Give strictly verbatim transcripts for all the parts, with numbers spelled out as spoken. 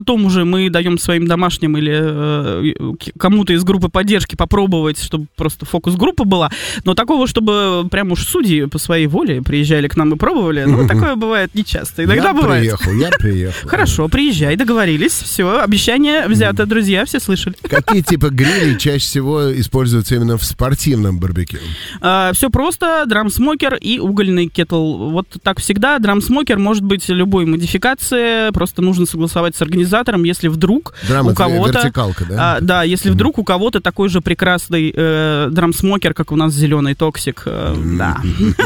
Потом уже мы даем своим домашним или э, кому-то из группы поддержки попробовать, чтобы просто фокус-группа была. Но такого, чтобы прям уж судьи по своей воле приезжали к нам и пробовали, ну, такое бывает нечасто. Иногда я бывает. Я приехал, я приехал. Хорошо, приезжай, договорились. Все, обещание взято, друзья, все слышали. Какие типы грилей чаще всего используются именно в спортивном барбекю? А, все просто, драмсмокер и угольный кетл. Вот так всегда. Драмсмокер может быть любой модификации, просто нужно согласовать с организацией. Если вдруг Драм, у кого-то, вертикалка, да? А, да, если mm-hmm. вдруг у кого-то такой же прекрасный э, драмсмокер, как у нас зеленый токсик, э, mm-hmm. да.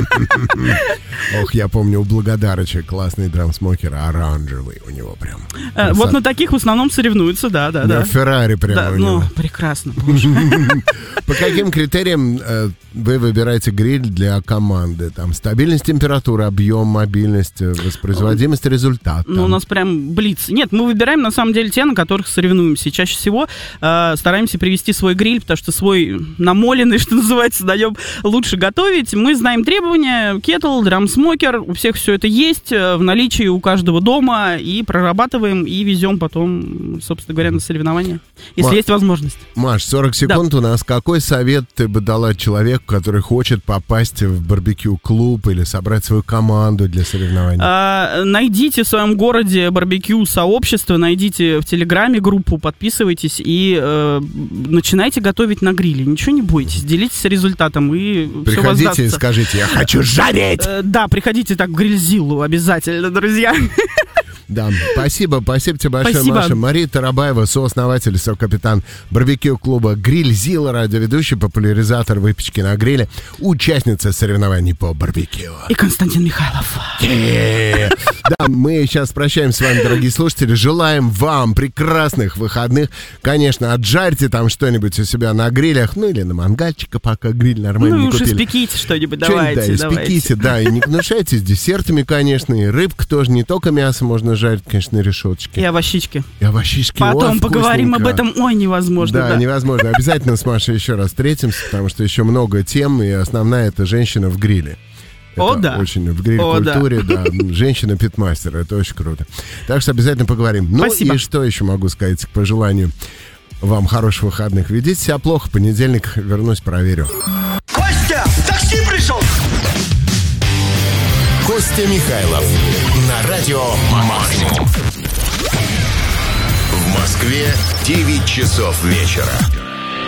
Ох, я помню, у Благодарыча классный драмсмокер, оранжевый у него прям. Э, вот на таких в основном соревнуются, да, да, да. На Феррари прямо да, у ну, него. Прекрасно, боже. По каким критериям э, вы выбираете гриль для команды? Там стабильность температуры, объем, мобильность, воспроизводимость результата? Ну, у нас прям блиц. Нет, мы выбираем на самом деле те, на которых соревнуемся. Чаще всего э, стараемся привести свой гриль, потому что свой намоленный, что называется, даем лучше готовить. Мы знаем требования, кетл, драмсмокер, у всех все это есть в наличии у каждого дома, и прорабатываем, и везем потом, собственно говоря, на соревнования, если Ма- есть возможность. Маш, сорок секунд да. у нас. Какой совет ты бы дала человеку, который хочет попасть в барбекю-клуб или собрать свою команду для соревнований? А, найдите в своем городе барбекю-сообщество, найдите в Телеграме группу, подписывайтесь и э, начинайте готовить на гриле. Ничего не бойтесь, делитесь результатом и все воздастся. Приходите и скажите, я хочу жарить! Э, да, приходите так в Грильзиллу обязательно, друзья. Да, спасибо, спасибо тебе большое, спасибо. Маша. Мария Тарабаева, сооснователь, сокапитан барбекю-клуба «Грильзилла», радиоведущий, популяризатор выпечки на гриле, участница соревнований по барбекю. И Константин Михайлов. Да, мы сейчас прощаемся с вами, дорогие слушатели. Желаем вам прекрасных выходных. Конечно, отжарьте там что-нибудь у себя на грилях, ну или на мангальчика, пока гриль нормально не купили. Ну, уж испеките что-нибудь, давайте. Что-нибудь, да, испеките, да, и не гнушайтесь десертами, конечно, и рыбка тоже, не только мясо можно жарить, конечно, на решеточке. И овощички. И овощички. Потом Ой, поговорим об этом. Ой, невозможно. Да, да, невозможно. Обязательно с Машей еще раз встретимся, потому что еще много тем, и основная — это женщина в гриле. Это О, да. очень в гриль-культуре, да. да. Женщина-питмастер, это очень круто. Так что обязательно поговорим. Ну Спасибо. И что еще могу сказать по желанию вам хороших выходных. Ведите себя плохо, понедельник вернусь, проверю. Костя, такси пришел! Костя Михайлов на радио «Максимум». В Москве девять часов вечера.